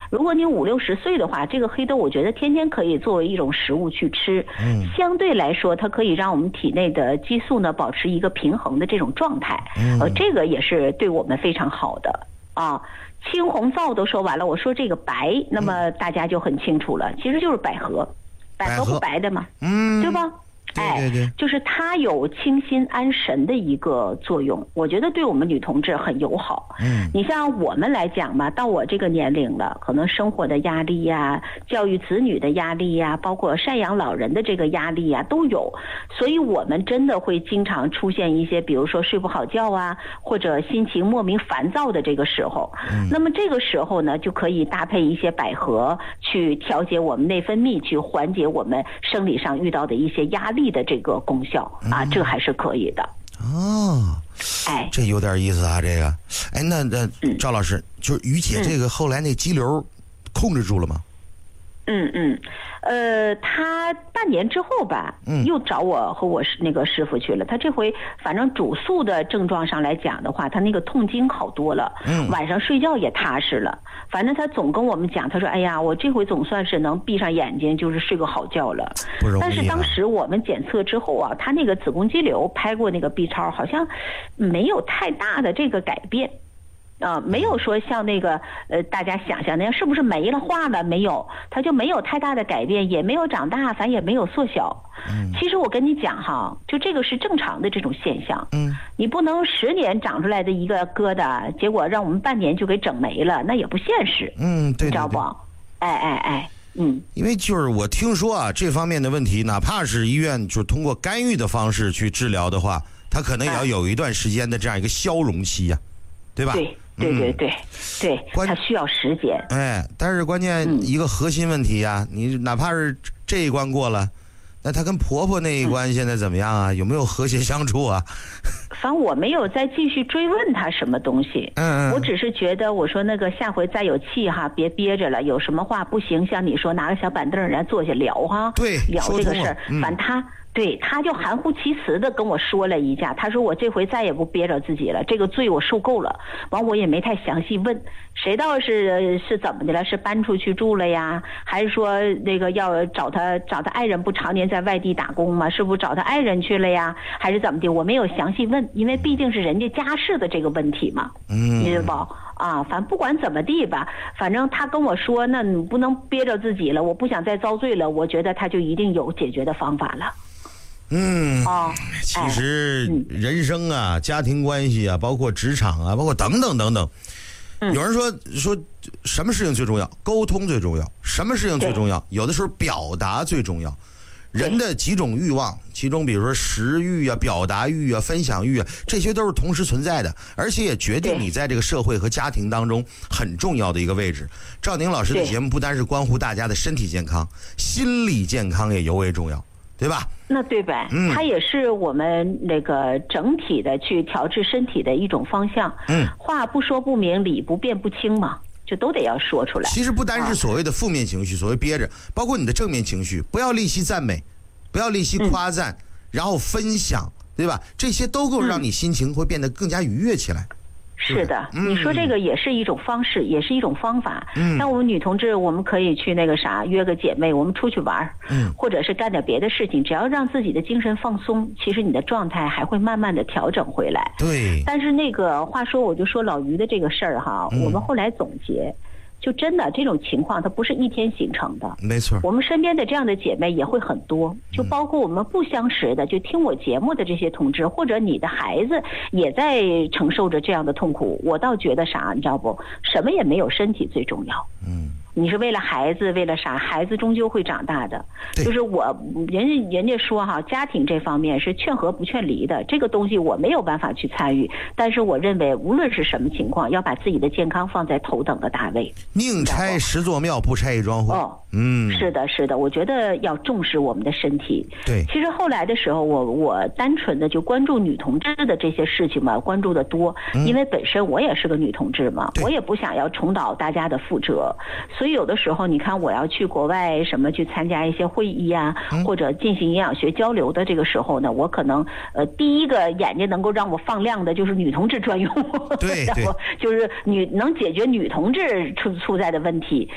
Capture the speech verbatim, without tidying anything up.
如果你五六十岁的话，这个黑豆我觉得天天可以作为一种食物去吃，嗯，相对来说它可以让我们体内的激素呢保持一个平衡的这种状态，嗯，呃，这个也是对我们非常好的啊。青红皂都说完了，我说这个白，那么大家就很清楚了，其实就是百合，百合不白的嘛，嗯，对吧？ 对对对， 哎，就是它有清心安神的一个作用，我觉得对我们女同志很友好。嗯，你像我们来讲嘛，到我这个年龄了，可能生活的压力呀、教育子女的压力呀、包括赡养老人的这个压力呀都有，所以我们真的会经常出现一些，比如说睡不好觉啊，或者心情莫名烦躁的这个时候。嗯，那么这个时候呢，就可以搭配一些百合去调节我们内分泌，去缓解我们生理上遇到的一些压力的这个功效啊，这还是可以的。 哦，哎，这有点意思啊，这个，哎，那那赵老师，嗯、就是于姐这个后来那肌瘤控制住了吗？ 嗯嗯，呃，他半年之后吧，嗯，又找我和我那个师傅去了。他这回反正主诉的症状上来讲的话，他那个痛经好多了，嗯，晚上睡觉也踏实了。反正他总跟我们讲，他说：“哎呀，我这回总算是能闭上眼睛，就是睡个好觉了。” 不容易啊。 但是当时我们检测之后啊，他那个子宫肌瘤拍过那个 B 超，好像没有太大的这个改变。啊、呃，没有说像那个呃大家想象那样，是不是没了化了？没有，它就没有太大的改变，也没有长大，反正也没有缩小。嗯，其实我跟你讲哈，就这个是正常的这种现象。嗯，你不能十年长出来的一个疙瘩，结果让我们半年就给整没了，那也不现实。 嗯，对对对， 你知道不？哎哎哎，嗯， 因为就是我听说啊，这方面的问题，哪怕是医院就是通过干预的方式去治疗的话，它可能也要有一段时间的这样一个消融期呀、啊，对吧？ 对。对对对，对，它需要时间。 哎，但是关键一个核心问题呀、啊嗯，你哪怕是这一关过了，那她跟婆婆那一关现在怎么样啊？嗯、有没有和谐相处啊？ 反正我没有再继续追问她什么东西，嗯嗯，我只是觉得我说那个下回再有气哈，别憋着了，有什么话不行，像你说拿个小板凳人家坐下聊哈， 对， 聊这个事儿，嗯、反正她。对，他就含糊其辞的跟我说了一下，他说我这回再也不憋着自己了，这个罪我受够了。完我也没太详细问，谁道是是怎么的了？是搬出去住了呀，还是说那个要找他找他爱人不常年在外地打工吗？是不是找他爱人去了呀？还是怎么的？我没有详细问，因为毕竟是人家家事的这个问题嘛，嗯，你知道不？啊，反正不管怎么地吧，反正他跟我说，那你不能憋着自己了，我不想再遭罪了，我觉得他就一定有解决的方法了。 嗯，哦，其实人生啊、哎、家庭关系啊，包括职场啊，包括等等等等，嗯、有人说说什么事情最重要？沟通最重要。什么事情最重要？有的时候表达最重要。人的几种欲望，其中比如说食欲啊、表达欲啊、分享欲啊，这些都是同时存在的，而且也决定你在这个社会和家庭当中很重要的一个位置。赵宁老师的节目不单是关乎大家的身体健康，心理健康也尤为重要。对吧？ 那对呗，嗯，它也是我们那个整体的去调治身体的一种方向。嗯，话不说不明，理不辩不清嘛，就都得要说出来。 其实不单是所谓的负面情绪，啊、所谓憋着，包括你的正面情绪，不要吝惜赞美，不要吝惜夸赞，嗯、然后分享，对吧？这些都够让你心情会变得更加愉悦起来。 是的，嗯、你说这个也是一种方式，也是一种方法。嗯，像我们女同志，我们可以去那个啥，约个姐妹，我们出去玩，嗯，或者是干点别的事情，只要让自己的精神放松，其实你的状态还会慢慢的调整回来。 对。 但是那个话说，我就说老于的这个事儿哈，嗯、我们后来总结。就真的这种情况它不是一天形成的， 没错。 我们身边的这样的姐妹也会很多，就包括我们不相识的，就听我节目的这些同志，或者你的孩子也在承受着这样的痛苦。我倒觉得啥，你知道不？什么也没有身体最重要。嗯。你是为了孩子，为了啥？孩子终究会长大的。就是我，人家人家说哈，家庭这方面是劝和不劝离的，这个东西我没有办法去参与。但是我认为，无论是什么情况，要把自己的健康放在头等的大位。 宁拆十座庙，不拆一桩婚。 哦，嗯，是的，是的，我觉得要重视我们的身体。 对， 其实后来的时候，我我单纯的就关注女同志的这些事情嘛，关注的多，嗯、因为本身我也是个女同志嘛，我也不想要重蹈大家的覆辙，所以有的时候，你看我要去国外什么去参加一些会议啊，嗯、或者进行营养学交流的这个时候呢，我可能呃第一个眼睛能够让我放亮的就是女同志专用， 对对， 就是女能解决女同志处处在的问题。